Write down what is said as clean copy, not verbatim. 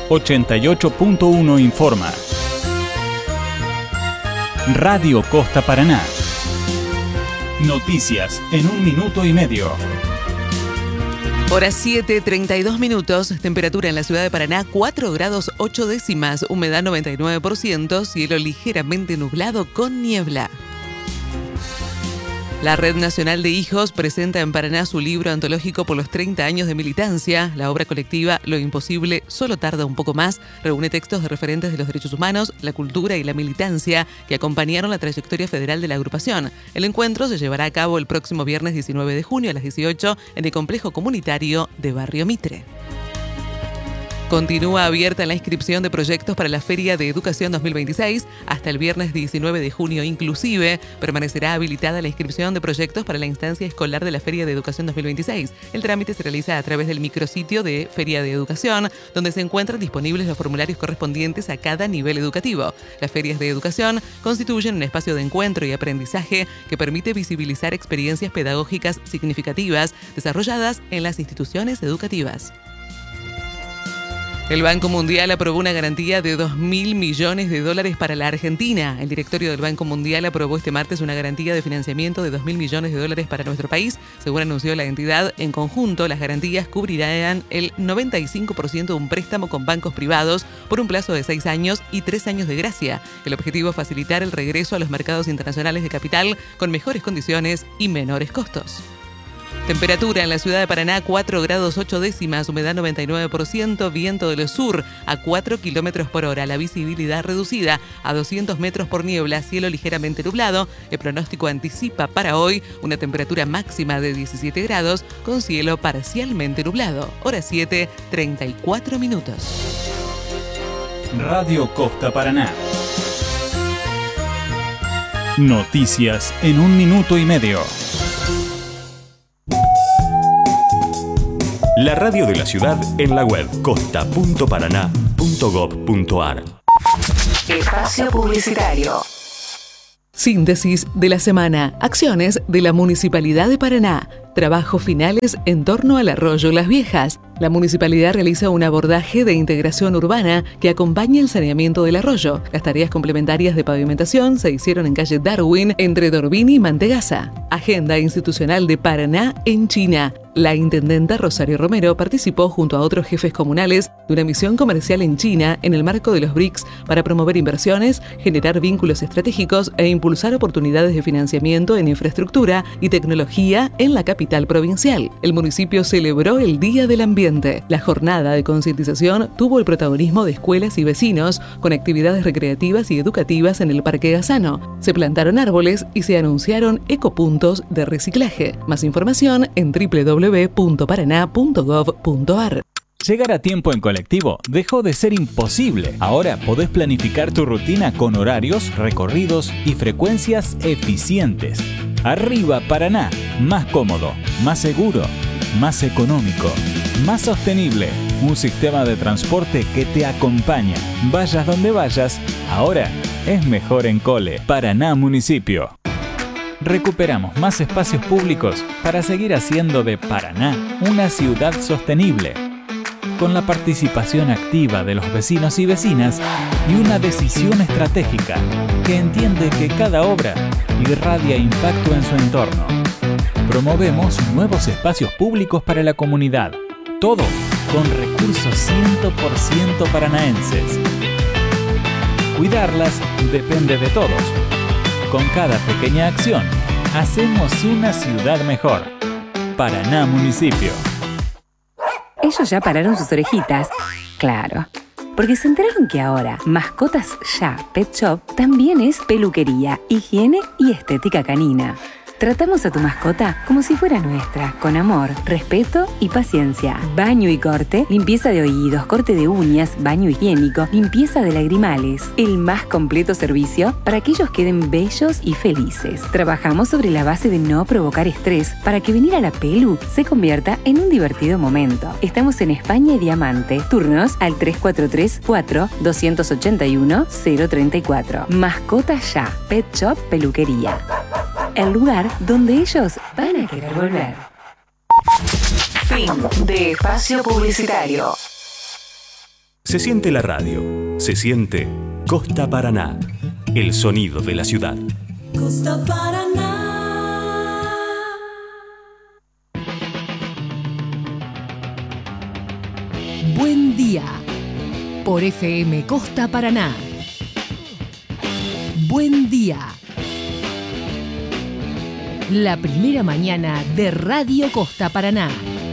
88.1 informa. Radio Costa Paraná. Noticias en 1 minuto y medio. Hora 7:32 minutos, temperatura en la ciudad de Paraná 4 grados 8 décimas, humedad 99%, cielo ligeramente nublado con niebla. La Red Nacional de Hijos presenta en Paraná su libro antológico por los 30 años de militancia. La obra colectiva Lo Imposible Solo Tarda un Poco Más reúne textos de referentes de los derechos humanos, la cultura y la militancia que acompañaron la trayectoria federal de la agrupación. El encuentro se llevará a cabo el próximo viernes 19 de junio a las 18 en el complejo comunitario de Barrio Mitre. Continúa abierta la inscripción de proyectos para la Feria de Educación 2026. Hasta el viernes 19 de junio inclusive permanecerá habilitada la inscripción de proyectos para la instancia escolar de la Feria de Educación 2026. El trámite se realiza a través del micrositio de Feria de Educación, donde se encuentran disponibles los formularios correspondientes a cada nivel educativo. Las ferias de educación constituyen un espacio de encuentro y aprendizaje que permite visibilizar experiencias pedagógicas significativas desarrolladas en las instituciones educativas. El Banco Mundial aprobó una garantía de $2.000 millones para la Argentina. El directorio del Banco Mundial aprobó este martes una garantía de financiamiento de $2.000 millones para nuestro país. Según anunció la entidad, en conjunto las garantías cubrirán el 95% de un préstamo con bancos privados por un plazo de 6 años y 3 años de gracia. El objetivo es facilitar el regreso a los mercados internacionales de capital con mejores condiciones y menores costos. Temperatura en la ciudad de Paraná 4 grados 8 décimas, humedad 99%, viento del sur a 4 kilómetros por hora, la visibilidad reducida a 200 metros por niebla, cielo ligeramente nublado. El pronóstico anticipa para hoy una temperatura máxima de 17 grados con cielo parcialmente nublado. Hora 7:34 minutos. Radio Costa Paraná. Noticias en 1 minuto y medio. La radio de la ciudad en la web costa.paraná.gov.ar. Espacio publicitario. Síntesis de la semana. Acciones de la Municipalidad de Paraná. Trabajos finales en torno al arroyo Las Viejas. La municipalidad realiza un abordaje de integración urbana que acompaña el saneamiento del arroyo. Las tareas complementarias de pavimentación se hicieron en calle Darwin, entre Dorbini y Mantegazza. Agenda institucional de Paraná en China. La intendenta Rosario Romero participó junto a otros jefes comunales de una misión comercial en China en el marco de los BRICS para promover inversiones, generar vínculos estratégicos e impulsar oportunidades de financiamiento en infraestructura y tecnología en la capital provincial. El municipio celebró el Día del Ambiente. La jornada de concientización tuvo el protagonismo de escuelas y vecinos con actividades recreativas y educativas en el Parque Gazano. Se plantaron árboles y se anunciaron ecopuntos de reciclaje. Más información en www.paraná.gov.ar. Llegar a tiempo en colectivo dejó de ser imposible. Ahora podés planificar tu rutina con horarios, recorridos y frecuencias eficientes. Arriba Paraná, más cómodo, más seguro, más económico, más sostenible. Un sistema de transporte que te acompaña. Vayas donde vayas, ahora es mejor en Cole. Paraná Municipio. Recuperamos más espacios públicos para seguir haciendo de Paraná una ciudad sostenible, con la participación activa de los vecinos y vecinas y una decisión estratégica que entiende que cada obra irradia impacto en su entorno. Promovemos nuevos espacios públicos para la comunidad, todo con recursos 100% paranaenses. Cuidarlas depende de todos. Con cada pequeña acción, hacemos una ciudad mejor. Paraná Municipio. Ellos ya pararon sus orejitas. Claro. Porque se enteraron que ahora Mascotas Ya Pet Shop también es peluquería, higiene y estética canina. Tratamos a tu mascota como si fuera nuestra, con amor, respeto y paciencia. Baño y corte, limpieza de oídos, corte de uñas, baño higiénico, limpieza de lagrimales. El más completo servicio para que ellos queden bellos y felices. Trabajamos sobre la base de no provocar estrés para que venir a la pelu se convierta en un divertido momento. Estamos en España y Diamante. Turnos al 3434-281-034. Mascotas Ya Pet Shop Peluquería. El lugar donde ellos van a querer volver. Fin de espacio publicitario. Se siente la radio, se siente Costa Paraná, el sonido de la ciudad. Costa Paraná. Buen día, por FM Costa Paraná. Buen día. La primera mañana de Radio Costa Paraná.